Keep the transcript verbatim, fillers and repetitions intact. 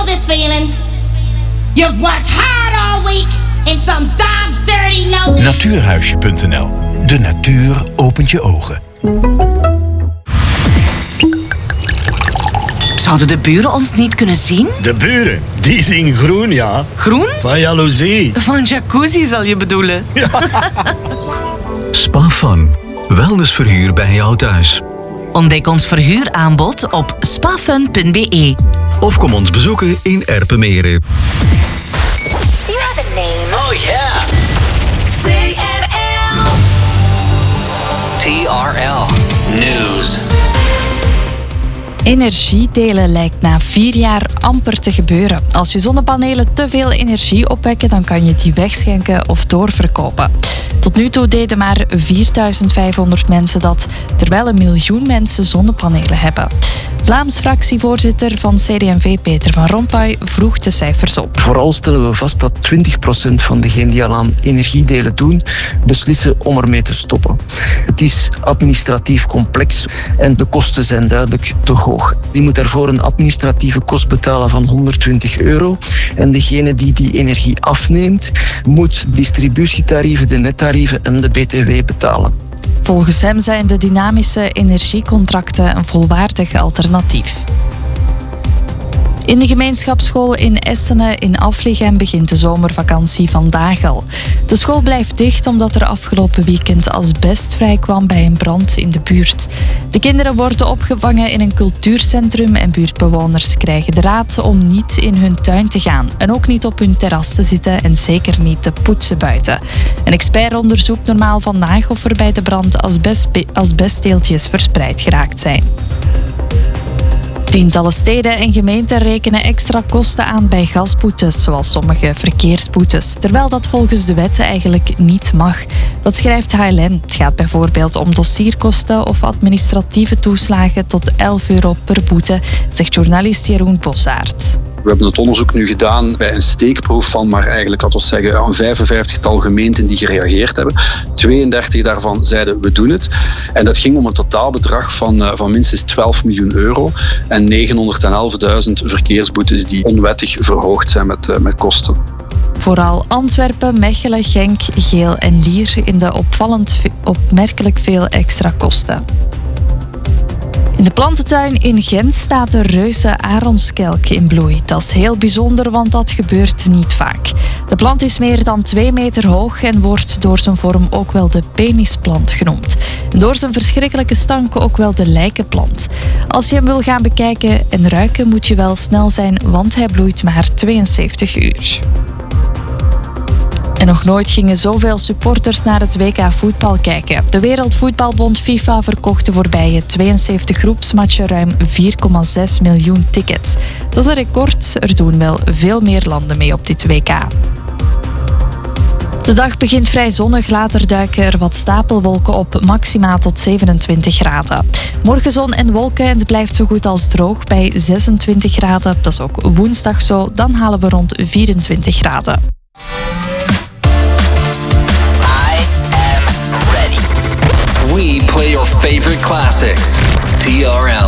this feeling? You've worked hard all week in some damn dirty no... Natuurhuisje punt n l. De natuur opent je ogen. Zouden de buren ons niet kunnen zien? De buren? Die zien groen, ja. Groen? Van jaloezie. Van jacuzzi zal je bedoelen. Ja. Spa Fun. Wellnessverhuur bij jou thuis. Ontdek ons verhuuraanbod op spafun punt b e. Of kom ons bezoeken in Erpenmeren. You have a name. Oh yeah. T R L. T R L News. Energiedelen lijkt na vier jaar amper te gebeuren. Als je zonnepanelen te veel energie opwekken, dan kan je die wegschenken of doorverkopen. Tot nu toe deden maar vierduizend vijfhonderd mensen dat, terwijl een miljoen mensen zonnepanelen hebben. Vlaams fractievoorzitter van C D en V, Peter van Rompuy, vroeg de cijfers op. Vooral stellen we vast dat twintig procent van degenen die al aan energiedelen doen, beslissen om ermee te stoppen. Het is administratief complex en de kosten zijn duidelijk te hoog. Die moet daarvoor een administratieve kost betalen van honderdtwintig euro. En degene die die energie afneemt, moet distributietarieven, de nettarieven en de B T W betalen. Volgens hem zijn de dynamische energiecontracten een volwaardig alternatief. In de gemeenschapsschool in Essene in Afligem begint de zomervakantie vandaag al. De school blijft dicht omdat er afgelopen weekend asbest vrijkwam bij een brand in de buurt. De kinderen worden opgevangen in een cultuurcentrum en buurtbewoners krijgen de raad om niet in hun tuin te gaan. En ook niet op hun terras te zitten en zeker niet te poetsen buiten. Een expert onderzoekt normaal vandaag of er bij de brand asbest, asbestdeeltjes verspreid geraakt zijn. Tientallen steden en gemeenten rekenen extra kosten aan bij gasboetes, zoals sommige verkeersboetes, terwijl dat volgens de wet eigenlijk niet mag. Dat schrijft H L N. Het gaat bijvoorbeeld om dossierkosten of administratieve toeslagen tot elf euro per boete, zegt journalist Jeroen Bossaert. We hebben het onderzoek nu gedaan bij een steekproef van maar eigenlijk, laten we zeggen, een vijfenvijftigtal gemeenten die gereageerd hebben. tweeëndertig daarvan zeiden we doen het. En dat ging om een totaalbedrag van, van minstens twaalf miljoen euro en negenhonderdelfduizend verkeersboetes die onwettig verhoogd zijn met, met kosten. Vooral Antwerpen, Mechelen, Genk, Geel en Lier in de opvallend opmerkelijk veel extra kosten. In de plantentuin in Gent staat de reuze aronskelk in bloei. Dat is heel bijzonder, want dat gebeurt niet vaak. De plant is meer dan twee meter hoog en wordt door zijn vorm ook wel de penisplant genoemd. En door zijn verschrikkelijke stank ook wel de lijkenplant. Als je hem wil gaan bekijken en ruiken moet je wel snel zijn, want hij bloeit maar tweeënzeventig uur. En nog nooit gingen zoveel supporters naar het W K voetbal kijken. De Wereldvoetbalbond FIFA verkocht de voorbije tweeënzeventig groepsmatchen ruim vier komma zes miljoen tickets. Dat is een record. Er doen wel veel meer landen mee op dit W K. De dag begint vrij zonnig, later duiken er wat stapelwolken op, maxima tot zevenentwintig graden. Morgen zon en wolken en het blijft zo goed als droog bij zesentwintig graden. Dat is ook woensdag zo, dan halen we rond vierentwintig graden. We play your favorite classics. T R L.